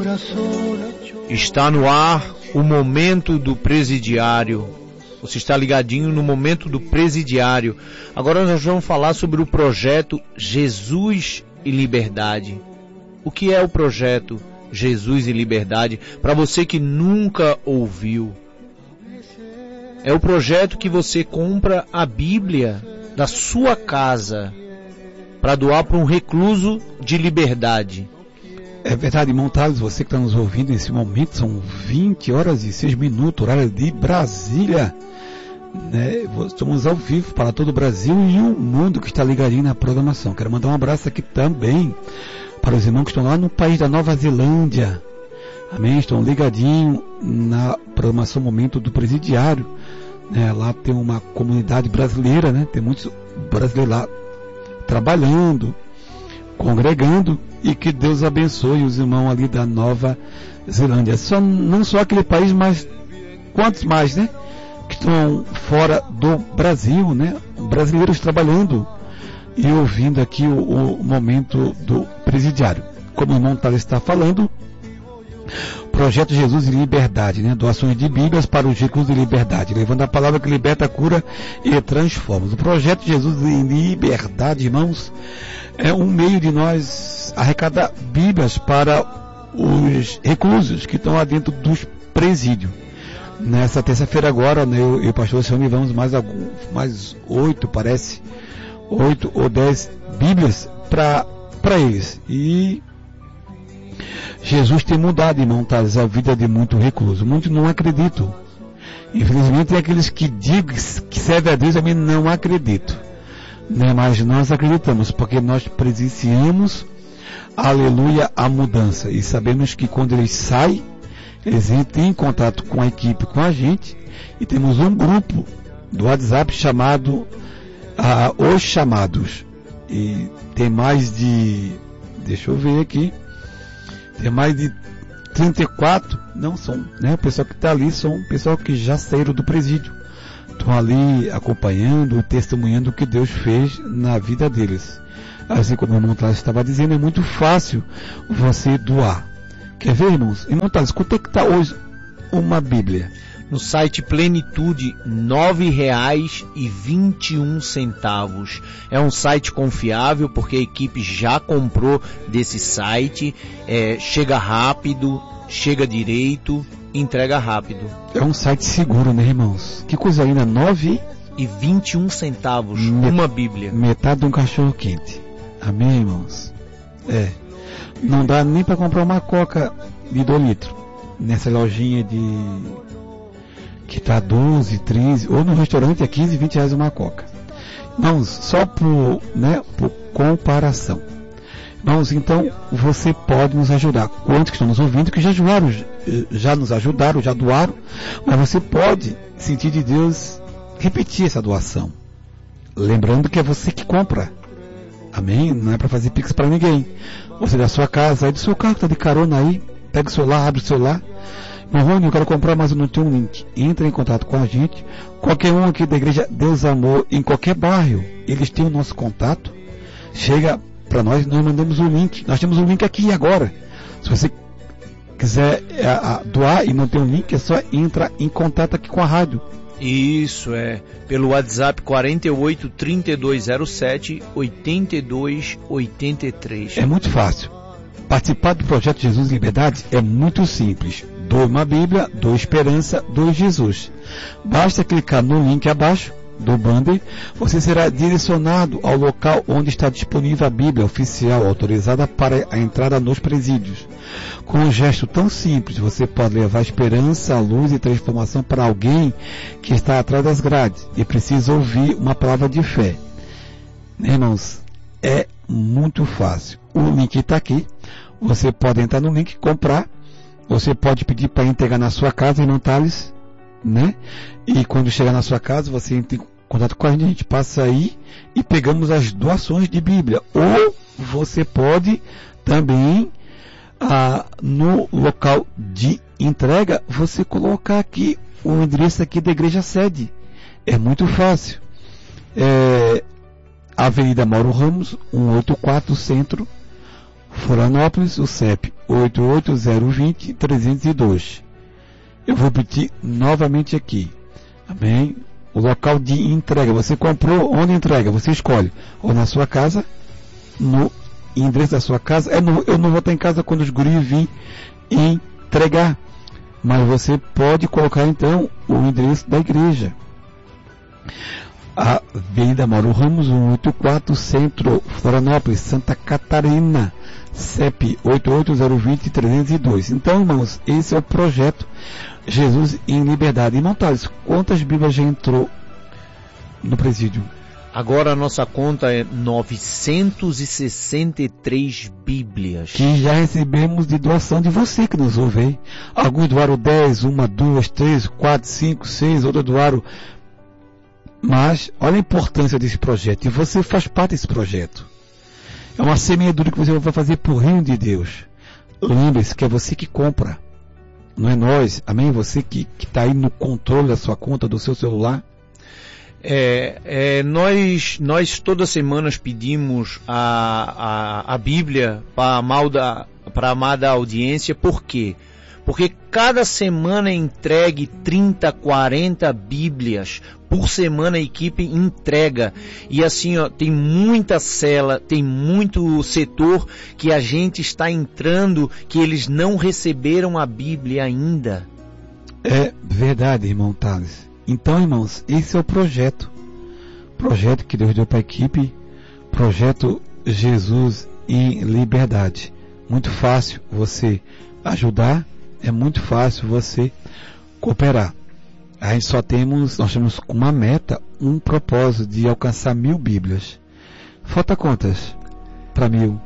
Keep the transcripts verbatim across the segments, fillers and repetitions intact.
Está no ar o Momento do Presidiário. Você está ligadinho no Momento do Presidiário. Agora nós vamos falar sobre o projeto Jesus e Liberdade. O que é o projeto Jesus e Liberdade? Para você que nunca ouviu. É o projeto que você compra a Bíblia da sua casa para doar para um recluso de liberdade. É verdade, irmão Thales, você que está nos ouvindo nesse momento, são vinte horas e seis minutos, horário de Brasília. Né? Estamos ao vivo para todo o Brasil e o mundo que está ligadinho na programação. Quero mandar um abraço aqui também para os irmãos que estão lá no país da Nova Zelândia. Amém? Estão ligadinhos na programação Momento do Presidiário. Né? Lá tem uma comunidade brasileira, né? Tem muitos brasileiros lá trabalhando, congregando, e que Deus abençoe os irmãos ali da Nova Zelândia. Só, não só aquele país, mas quantos mais, né? Que estão fora do Brasil, né? Brasileiros trabalhando e ouvindo aqui o, o momento do presidiário. Como o irmão Thales está falando, Projeto Jesus e Liberdade, né? Doações de Bíblias para os reclusos de liberdade, levando a palavra que liberta, cura e transforma. O Projeto Jesus e Liberdade, irmãos, é um meio de nós arrecadar Bíblias para os reclusos que estão lá dentro dos presídios. Nessa terça-feira agora, né, eu e o pastor Cione vamos mais algum, mais oito, parece, oito ou dez Bíblias para para eles. E Jesus tem mudado, irmão Thales, a vida de muito recluso. Muitos não acreditam. Infelizmente, tem aqueles que dizem que serve a Deus, também não acreditam. Né? Mas nós acreditamos, porque nós presenciamos, aleluia, a mudança. E sabemos que quando eles saem, eles entram em contato com a equipe, com a gente. E temos um grupo do WhatsApp chamado ah, Os Chamados. E tem mais de... Deixa eu ver aqui. Tem mais de trinta e quatro, não são, né? O pessoal que está ali são o pessoal que já saíram do presídio. Estão ali acompanhando, testemunhando o que Deus fez na vida deles. Assim como o irmão Thales estava dizendo, é muito fácil você doar. Quer ver, irmãos? Irmão Thales, quanto é que está hoje uma Bíblia? No site Plenitude, nove reais e vinte e um centavos. É um site confiável porque a equipe já comprou desse site. É, chega rápido, chega direito, entrega rápido. É um site seguro, né, irmãos? Que coisa linda, nove e vinte e um centavos, Met... uma Bíblia. Metade de um cachorro quente. Amém, irmãos? É. Não dá nem para comprar uma coca de dois litros nessa lojinha de... que está doze, treze, ou no restaurante é quinze, vinte reais uma coca. Irmãos, só por, né, por comparação. Irmãos, então você pode nos ajudar. Quantos que estão nos ouvindo que já doaram, já nos ajudaram, já doaram, mas você pode sentir de Deus repetir essa doação. Lembrando que é você que compra. Amém? Não é para fazer pix para ninguém. Você da sua casa, aí do seu carro que está de carona aí, pega o celular, abre o celular. Irmão Rony, eu quero comprar, mas eu não tenho um link. Entra em contato com a gente. Qualquer um aqui da Igreja Deus Amor, em qualquer bairro, eles têm o nosso contato. Chega para nós, nós mandamos o link. Nós temos um link aqui agora. Se você quiser é, a, doar e não tem um link, é só entrar em contato aqui com a rádio. Isso, é pelo WhatsApp quarenta e oito, trinta e dois zero sete, oitenta e dois oitenta e três. É muito fácil. Participar do Projeto Jesus e Liberdade é muito simples. Doe uma Bíblia, doe esperança, doe Jesus. Basta clicar no link abaixo do banner, você será direcionado ao local onde está disponível a Bíblia oficial autorizada para a entrada nos presídios. Com um gesto tão simples, você pode levar esperança, luz e transformação para alguém que está atrás das grades e precisa ouvir uma palavra de fé. Irmãos, é muito fácil. O link está aqui. Você pode entrar no link, comprar. Você pode pedir para entregar na sua casa, irmão Thales, né? E quando chegar na sua casa, você entra em contato com a gente, a gente passa aí e pegamos as doações de Bíblia. Ou você pode também, ah, no local de entrega, você colocar aqui o endereço aqui da igreja sede. É muito fácil. É, Avenida Mauro Ramos, cento e oitenta e quatro, Centro, Florianópolis, o C E P oito oito zero dois zero três zero dois. Eu vou repetir novamente aqui. Amém? O local de entrega. Você comprou, onde entrega? Você escolhe. Ou na sua casa, no endereço da sua casa. Eu não, eu não vou estar em casa quando os guris virem entregar. Mas você pode colocar então o endereço da igreja. A Avenida Mauro Ramos, cento e oitenta e quatro, Centro, Florianópolis, Santa Catarina, C E P oito oito zero dois zero três zero dois. Então, irmãos, esse é o projeto Jesus em Liberdade. Irmão Thales, quantas Bíblias já entrou no presídio? Agora a nossa conta é novecentos e sessenta e três Bíblias. Que já recebemos de doação de você que nos ouve, hein? Alguns doaram dez, uma, duas, três, quatro, cinco, seis, outros doaram. Mas, olha a importância desse projeto. E você faz parte desse projeto. É uma semeadura que você vai fazer por reino de Deus. Lembre-se que é você que compra. Não é nós. Amém? Você que está aí no controle da sua conta, do seu celular. É, é, nós, nós todas as semanas pedimos a, a, a Bíblia para a amada audiência. Por quê? Porque cada semana é entregue trinta, quarenta Bíblias. Por semana a equipe entrega. E assim, ó, tem muita cela, tem muito setor que a gente está entrando que eles não receberam a Bíblia ainda. É verdade, irmão Thales. Então, irmãos, esse é o projeto. Projeto que Deus deu para a equipe. Projeto Jesus em Liberdade. Muito fácil você ajudar. É muito fácil você cooperar. A gente só temos, nós temos uma meta, um propósito de alcançar mil Bíblias. Falta quantas para mil?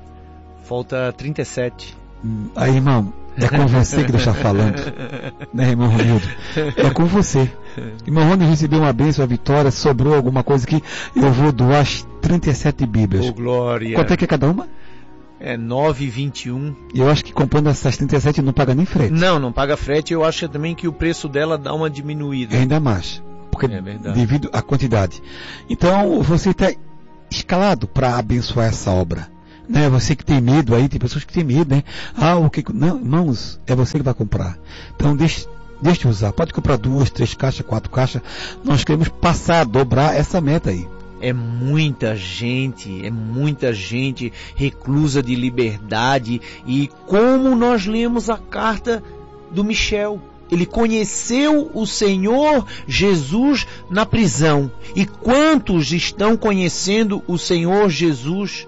Falta trinta e sete. Hum, aí, irmão, é com você que Deus está falando. Né, irmão Ronildo? É com você. Irmão Ronildo recebeu uma bênção, a vitória, sobrou alguma coisa aqui, eu vou doar as trinta e sete Bíblias. Oh, glória. Quanto é que é cada uma? É nove e vinte e um. E eu acho que comprando essas trinta e sete não paga nem frete. Não, não paga frete. Eu acho também que o preço dela dá uma diminuída. Ainda mais. Porque é verdade. Devido à quantidade. Então, você está escalado para abençoar essa obra. Né? Você que tem medo aí, tem pessoas que têm medo, né? Ah, o que... Não, irmãos, é você que vai comprar. Então, deixe, deixe de usar. Pode comprar duas, três caixas, quatro caixas. Nós queremos passar, dobrar essa meta aí. É muita gente, é muita gente reclusa de liberdade. E como nós lemos a carta do Michel, ele conheceu o Senhor Jesus na prisão. E quantos estão conhecendo o Senhor Jesus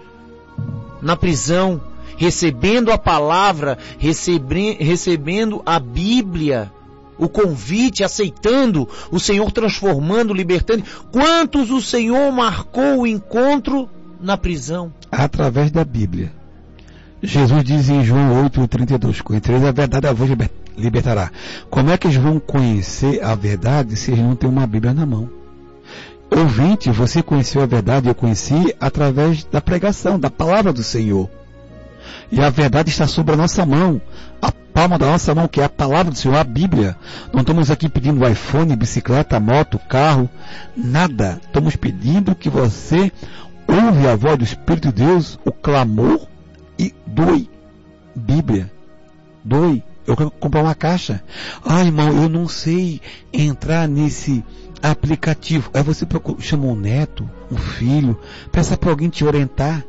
na prisão, recebendo a palavra, recebe, recebendo a Bíblia, o convite, aceitando o Senhor, transformando, libertando. Quantos o Senhor marcou o encontro na prisão? Através da Bíblia. Jesus diz em João oito, trinta e dois, conhecereis a verdade, a vos libertará. Como é que eles vão conhecer a verdade se eles não têm uma Bíblia na mão? Ouvinte, você conheceu a verdade, eu conheci através da pregação, da palavra do Senhor. E a verdade está sobre a nossa mão, a palma da nossa mão, que é a palavra do Senhor, a Bíblia. Não estamos aqui pedindo iPhone, bicicleta, moto, carro, nada. Estamos pedindo que você ouve a voz do Espírito de Deus, o clamor, e doe Bíblia. Doe. Eu quero comprar uma caixa. Ah, irmão, eu não sei entrar nesse aplicativo. Aí você procura, chama um neto, um filho, peça para alguém te orientar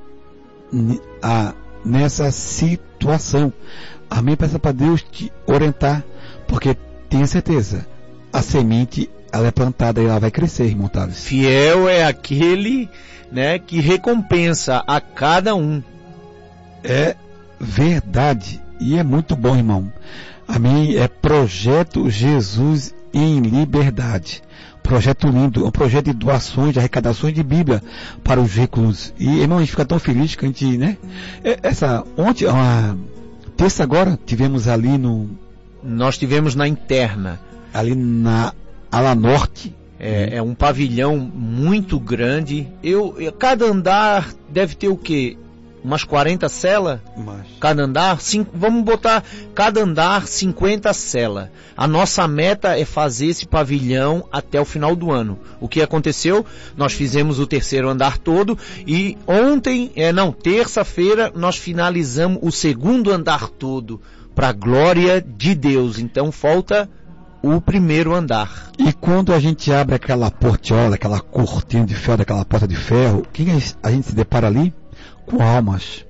a nessa situação. Amém? Peça para Deus te orientar, porque tenha certeza, a semente, ela é plantada e ela vai crescer, irmão Thales. Fiel é aquele, né, que recompensa a cada um. É verdade. E é muito bom, irmão. Amém? É Projeto Jesus em Liberdade. Projeto lindo, um projeto de doações, de arrecadações de Bíblia para os reclusos. E, irmão, a gente fica tão feliz que a gente, né? Essa, ontem, uma terça agora, tivemos ali no... Nós tivemos na interna. Ali na ala norte. É, é um pavilhão muito grande. Eu, cada andar deve ter o quê? umas quarenta celas, Mas... cada andar, cinco, vamos botar cada andar cinquenta celas. A nossa meta é fazer esse pavilhão até o final do ano. O que aconteceu? Nós fizemos o terceiro andar todo e ontem, é, não, terça-feira, nós finalizamos o segundo andar todo, para a glória de Deus. Então falta o primeiro andar. E quando a gente abre aquela portiola, aquela cortina de ferro, aquela porta de ferro, quem a gente se depara ali? Com almas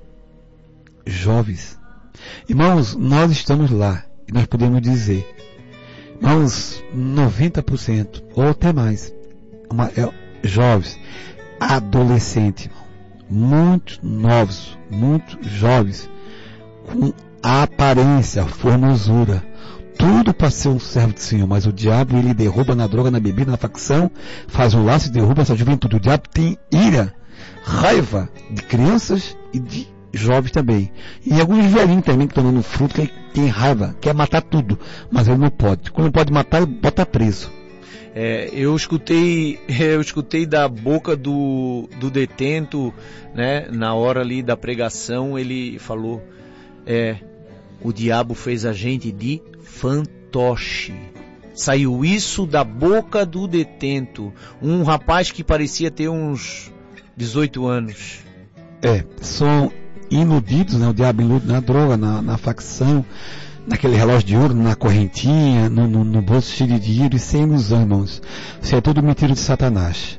jovens. Irmãos, nós estamos lá e nós podemos dizer, irmãos, noventa por cento ou até mais, uma, é, jovens, adolescentes, muito novos, muito jovens, com a aparência, a formosura, tudo para ser um servo do Senhor, mas o diabo, ele derruba na droga, na bebida, na facção, faz um laço e derruba essa juventude. O diabo tem ira, raiva de crianças e de jovens também. E alguns velhinhos também que estão dando fruto, que tem raiva, quer matar tudo, mas ele não pode. Quando não pode matar, ele bota preso. É, eu escutei, eu escutei da boca do, do detento, né, na hora ali da pregação, ele falou, é, o diabo fez a gente de fantoche. Saiu isso da boca do detento. Um rapaz que parecia ter uns dezoito anos. É, são iludidos, né? O diabo ilude na droga, na, na facção, naquele relógio de ouro, na correntinha, no, no, no bolso cheio de dinheiro e sem ilusão, irmãos. Isso é tudo mentira de Satanás.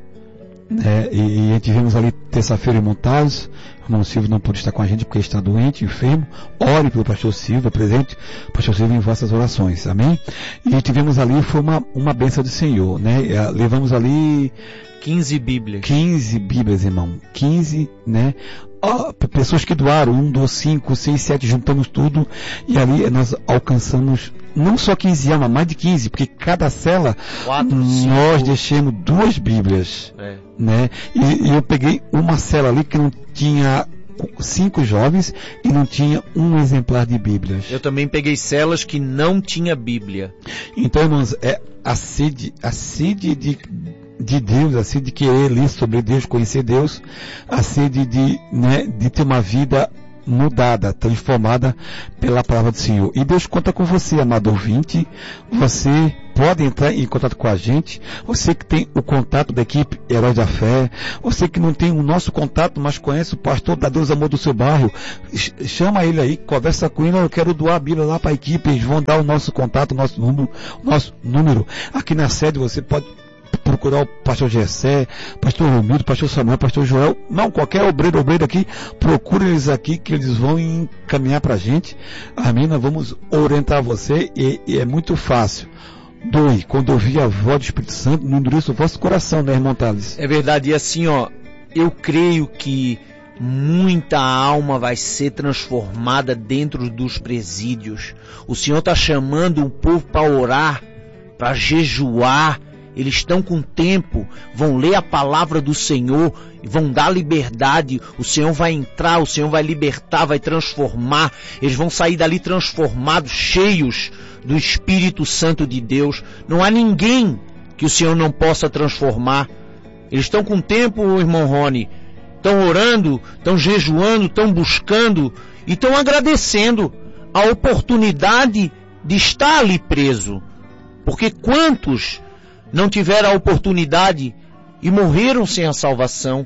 É, e, e a gente vimos ali terça-feira em Montados, o irmão Silvio não pôde estar com a gente porque está doente, enfermo. Ore pelo pastor Silvio, presente, pastor Silvio, em vossas orações, amém? E tivemos ali, foi uma, uma bênção do Senhor, né? Levamos ali quinze bíblias. quinze bíblias, irmão. quinze, né? Oh, pessoas que doaram, um, dois, cinco, seis, sete, juntamos tudo e ali nós alcançamos não só quinze almas, mais de quinze, porque cada cela Quatro, nós cinco. deixamos duas bíblias, É. né? E, e eu peguei uma cela ali que não tinha cinco jovens e não tinha um exemplar de bíblias. Eu também peguei celas que não tinha Bíblia. Então, irmãos, é a sede, a sede de de Deus, a sede de querer ler sobre Deus, conhecer Deus, a sede de, né, de ter uma vida mudada, transformada pela palavra do Senhor. E Deus conta com você, amado ouvinte. Você pode entrar em contato com a gente. Você que tem o contato da equipe Heróis da Fé, você que não tem o nosso contato, mas conhece o pastor da Deus Amor do seu bairro, chama ele aí, conversa com ele. Eu quero doar a Bíblia lá para a equipe. Eles vão dar o nosso contato, o nosso número, o nosso número. Aqui na sede você pode procurar o pastor Gessé, pastor Romildo, pastor Samuel, pastor Joel, não, qualquer obreiro, obreiro aqui, procure eles aqui que eles vão encaminhar pra gente. Amém? Nós vamos orientar você e, e é muito fácil. Doe, quando ouvir a voz do Espírito Santo, não endureça o vosso coração, né, irmão Thales? É verdade, e assim, ó, eu creio que muita alma vai ser transformada dentro dos presídios. O Senhor está chamando o povo para orar, para jejuar. Eles estão com tempo, vão ler a palavra do Senhor, vão dar liberdade, o Senhor vai entrar, o Senhor vai libertar, vai transformar, eles vão sair dali transformados, cheios do Espírito Santo de Deus. Não há ninguém que o Senhor não possa transformar. Eles estão com tempo, irmão Rony, estão orando, estão jejuando, estão buscando e estão agradecendo a oportunidade de estar ali preso. Porque quantos não tiveram a oportunidade e morreram sem a salvação?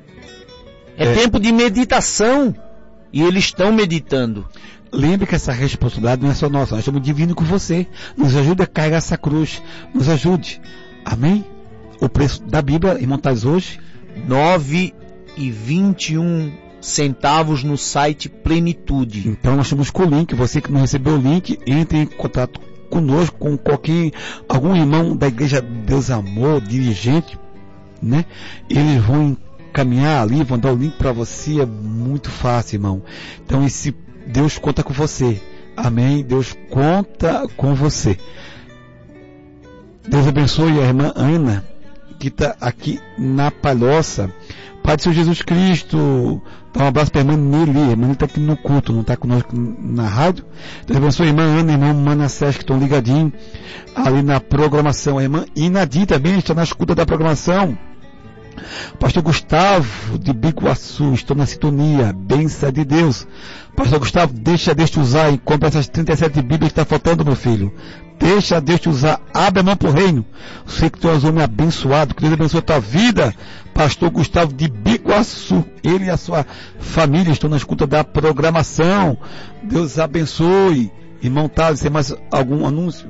É, é tempo de meditação e eles estão meditando. Lembre que essa responsabilidade não é só nossa, nós estamos dividindo com você. Nos ajude a carregar essa cruz, nos ajude. Amém? O preço da Bíblia, irmão Thales, hoje? nove e vinte e um centavos no site Plenitude. Então nós temos com o link, você que não recebeu o link, entre em contato conosco, com qualquer, algum irmão da Igreja Deus Amor, dirigente, né? Eles vão encaminhar ali, vão dar o link para você, é muito fácil, irmão. Então esse Deus conta com você, amém? Deus conta com você. Deus abençoe a irmã Ana, que está aqui na Palhoça. Pai do Senhor Jesus Cristo, dá um abraço para a irmã Nelly. A irmã está aqui no culto, não está conosco na rádio. Deus abençoe a irmã Ana e a irmã Manassés, que estão ligadinhos ali na programação. A irmã Inadi também está na escuta da programação. Pastor Gustavo de Biguaçu, estou na sintonia, bênção de Deus. Pastor Gustavo, deixa Deus te usar e compra essas trinta e sete Bíblias que está faltando, meu filho. Deixa Deus te usar, abre a mão pro reino. Sei que tu és um homem abençoado, que Deus abençoe a tua vida. Pastor Gustavo de Biguaçu, ele e a sua família estão na escuta da programação. Deus abençoe. Irmão Thales, tem mais algum anúncio?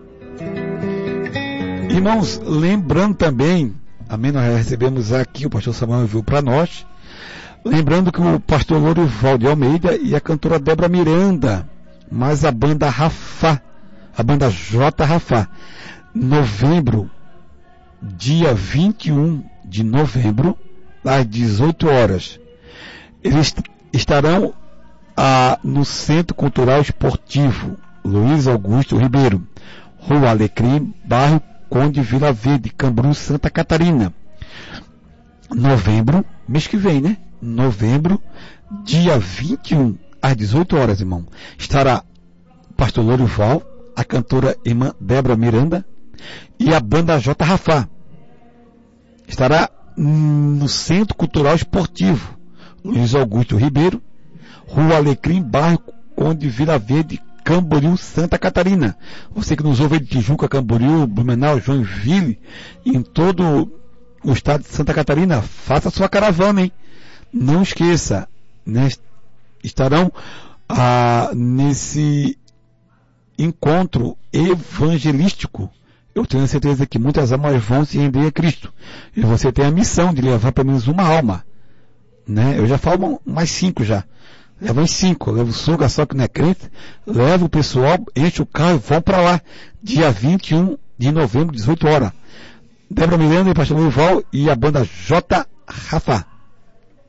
Irmãos, lembrando também, amém, nós recebemos aqui, o pastor Samuel enviou para nós, lembrando que o pastor Lorival de Almeida e a cantora Débora Miranda, mais a banda Rafá, a banda J. Rafá, novembro, dia vinte e um de novembro, às dezoito horas, eles estarão ah, no Centro Cultural Esportivo Luiz Augusto Ribeiro, Rua Alecrim, bairro Conde Vila Verde, Camboriú, Santa Catarina. Novembro, mês que vem, né? Novembro, dia vinte e um, às dezoito horas, irmão. Estará o pastor Lorival, a cantora irmã Débora Miranda e a banda J. Rafá. Estará no Centro Cultural Esportivo Luiz Augusto Ribeiro, Rua Alecrim, bairro Conde Vila Verde, Camboriú, Santa Catarina. Você que nos ouve de Tijuca, Camboriú, Blumenau, Joinville, em todo o estado de Santa Catarina, faça sua caravana, hein? Não esqueça, né? Estarão ah, nesse encontro evangelístico. Eu tenho certeza que muitas almas vão se render a Cristo. E você tem a missão de levar pelo menos uma alma, né? Eu já falo mais cinco já. Leva uns cinco, leva o suga só que não é crente, leva o pessoal, enche o carro e vão para lá, dia vinte e um de novembro, dezoito horas. Débora Miranda e pastor Lorival e a banda J. Rafá.